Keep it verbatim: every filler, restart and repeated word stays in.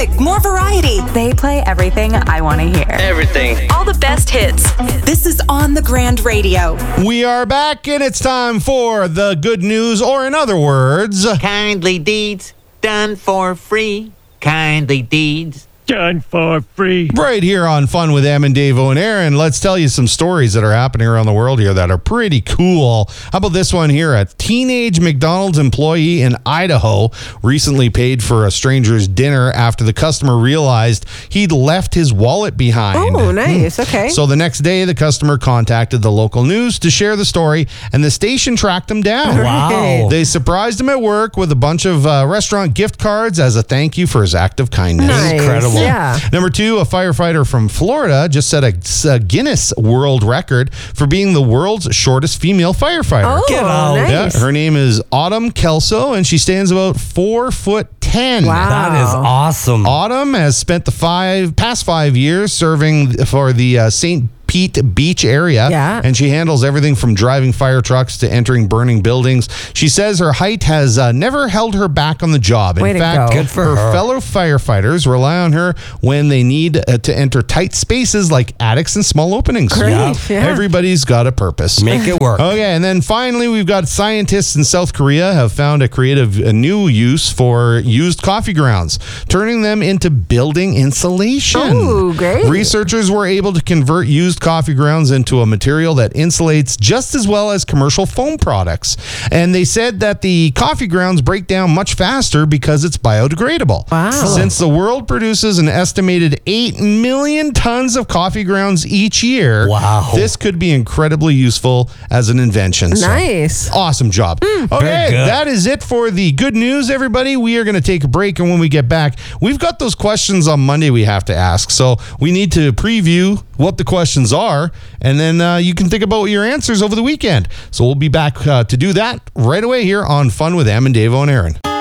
music, more variety. They play everything I want to hear. Everything. All the best hits. This is On the Grand Radio. We are back, and it's time for the good news, or in other words, kindly deeds done for free. Kindly deeds done for free. Right here on Fun with Em and Davo and Aaron. Let's tell you some stories that are happening around the world here that are pretty cool. How about this one here? A teenage McDonald's employee in Idaho recently paid for a stranger's dinner after the customer realized he'd left his wallet behind. Oh, nice. Okay. So the next day, the customer contacted the local news to share the story, and the station tracked him down. Wow. They surprised him at work with a bunch of uh, restaurant gift cards as a thank you for his act of kindness. Nice. Incredible. Yeah. Number two, a firefighter from Florida just set a, a Guinness World Record for being the world's shortest female firefighter. Oh, Get out. nice. Yeah, her name is Autumn Kelso, and she stands about four foot ten. Wow. That is awesome. Autumn has spent the five past five years serving for the uh, Saint Pete Beach area. Yeah. And she handles everything from driving fire trucks to entering burning buildings. She says her height has uh, never held her back on the job. In Way to fact, go. Good for her, her. fellow firefighters rely on her when they need uh, to enter tight spaces like attics and small openings. Great, Yeah. yeah. Everybody's got a purpose. Make it work. Okay, and then finally, we've got scientists in South Korea have found a creative a new use for used coffee grounds, turning them into building insulation. Oh, great. Researchers were able to convert used coffee grounds into a material that insulates just as well as commercial foam products. And they said that the coffee grounds break down much faster because it's biodegradable. Wow. Since the world produces an estimated eight million tons of coffee grounds each year, Wow. this could be incredibly useful as an invention. So, Nice. awesome job. Okay, Very good. that is it for the good news, everybody. We are going to take a break, and when we get back, we've got those questions on Monday we have to ask. So we need to preview what the questions are, and then uh, you can think about your answers over the weekend. So we'll be back uh, to do that right away here on Fun with Em and Davo and Aaron.